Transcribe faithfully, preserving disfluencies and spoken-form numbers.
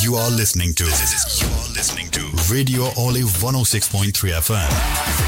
You are listening to. This is you are listening to Radio Olive one oh six point three F M.